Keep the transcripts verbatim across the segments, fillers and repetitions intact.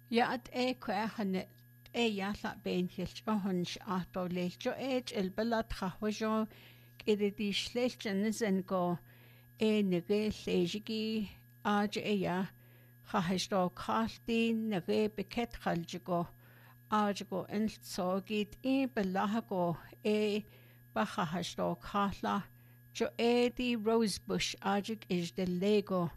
Yaat e kwehanet e yalla benchilch ohunch ahto lelcho ech el belat khahwajo kididi shlelchen go e nege lejigi aj e ya khahsto khalti nege beket khaljigo aj go en sogit e belahago e bahahsto khala jo e di rosebush ajik is de lego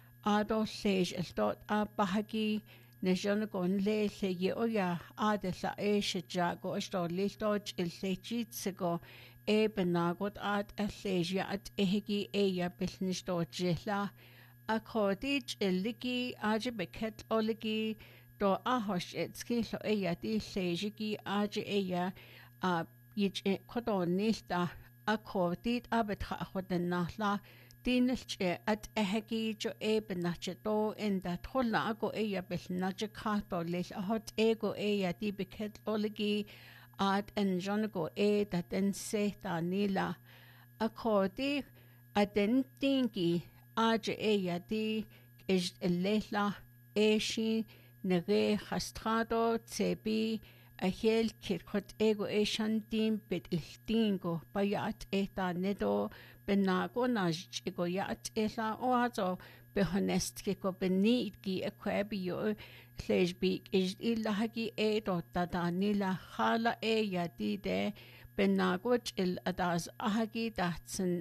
ado lej el dot a bahagi Nation gon le le ye oya ade la e shajago sto listoj il sechitego e benagot ad a leja at ehigi e ya bilnisto jela a kodich illigi aje beket oligi do a hosh etski lo e ya di lejigi aje e ya a yich kodonista a kodit abetha khodenahla Dinelche at ehegi jo ebe nache do in that hola ago eya bel nache kato lich a hot ego eya di beket oligi at en jonago e dat en se da nila a kodi a den dingi aje eya di is lela eshi nege hastrado tsebi a hel kirkot ego eshan dim bit il dingo bayat eta nedo benago najgo yat ela oazo behonest ko benit gi equabio fleshbik is ilahagi edo tadanila hala e yadide benago il adas ahagi datsen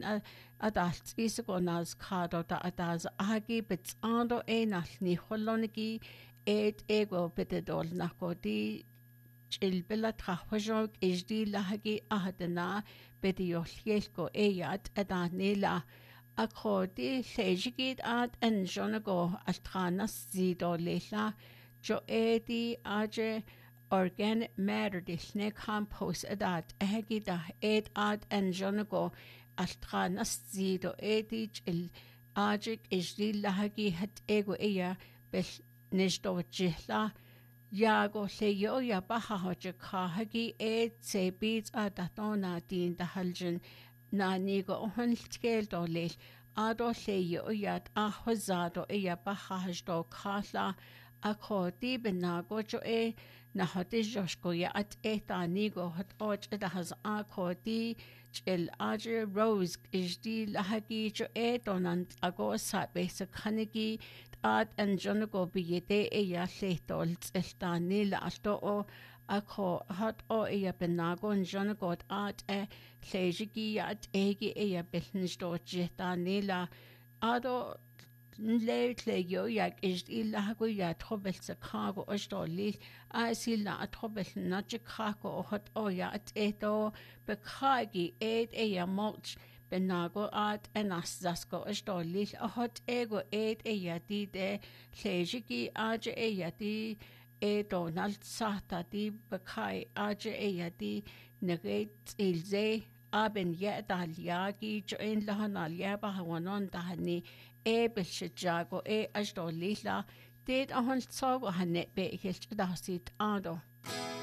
adalt isgonas kado da adas ahagi bitsando e nalni holonigi et ego betedol nakodi Ilbilla trachwajog is di lahagi ahadana bediolhielko eyat adanila a kodi lejigid ad en jonago altranas zido lela jo edi aje organic matter disne compost adat ehegida ed ad en jonago altranas zido edi il ajik is di lahagi hat ego eya bel nishdo jihla Yago le yo ya baha hoja kahagi e tse beats a datona din da haljan na nigo ohun tkel do le ado le yo ya a hozado e ya baha hajdo kala a ko di benago jo e na hoti joshko ya at e ta nigo hot och da has a ko di chil aje rose is di lahagi jo e donant ago sa besa khanigi ad en jonago biyete e ya leitol tseltani la alto o ako hot o e ya benago en jonago ad e lejigi at egi e ya belnisto jetani la ado leit le yo ya is illa go ya trobel se kago ostoli a silla a trobel na chikago hot o ya at eto bekagi ed e ya mulch benago at enas zasko estoli a hot ego ed e yati de lejigi aje e yati e donald sata di bekai aje e yati neget ilze aben ya dalyagi jo en lahana ya bahawanon dahani e belchago e estoli la did a hon tsago hanet be hilch dasit ado